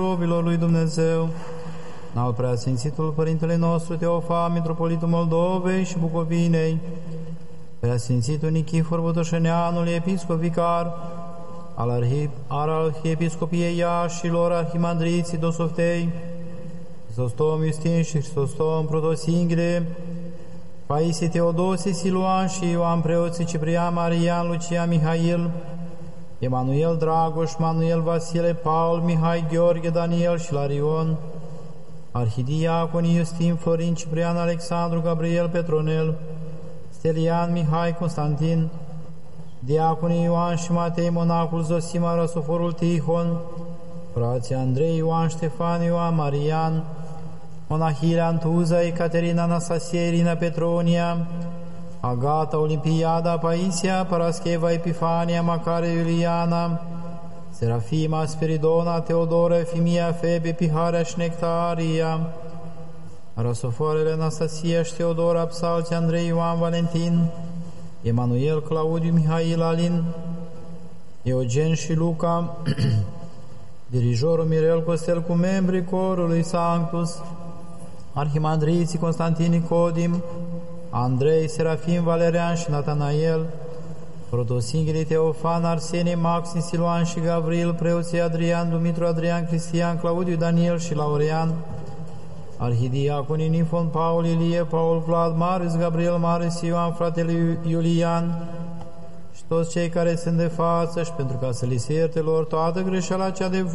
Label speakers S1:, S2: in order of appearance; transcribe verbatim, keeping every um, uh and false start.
S1: robilor lui Dumnezeu, al preasfințitul Părintele nostru Teofan, Mitropolitul Moldovei și Bucovinei, preasfințitul Nichifor Botoșeneanul, episcop vicar, al, arhi, al Arhiepiscopiei Iașilor, arhimandriții Dosoftei, Hristostom Iustin și Hristostom Protosinghile, Paisie Teodosie Siluan și Ioan preoții Ciprian, Marian, Lucian, Mihail, Emanuel Dragoș, Manuel Vasile, Paul, Mihai, Gheorghe, Daniel și Larion, arhidiaconii Iustin, Florin, Ciprian, Alexandru, Gabriel, Petronel, Stelian, Mihai, Constantin, diaconii Ioan și Matei, monacul Zosima, Răsoforul Tihon, frații Andrei, Ioan, Ștefan, Ioan, Marian, monahile Antuza, Ecaterina, Anastasia, Irina, Petronia, Agata, Olimpiada, Paisia, Parascheva, Epifania, Macare, Iuliana, Serafima, Spiridona, Teodora, Efimia, Febe, Piharea și Nectaria, Rasofoarele, Anastasia și Teodora, Psalți, Andrei, Ioan, Valentin, Emanuel, Claudiu, Mihail, Alin, Eugen și Luca, dirijorul Mirel Costel cu membrii corului Sanctus, arhimandriții Constantin, Nicodim, Andrei, Serafim, Valerian și Natanael, protosinghilii Teofan, Arsenie, Maxim, Siluan și Gavril, preoții Adrian, Dumitru, Adrian, Cristian, Claudiu, Daniel și Laurean, arhidiaconii Nifon, Paul, Ilie, Paul, Vlad, Marius, Gabriel, Marius, Ioan, fratele Iulian și toți cei care sunt de față și pentru ca să li se ierte lor toată greșeala cea de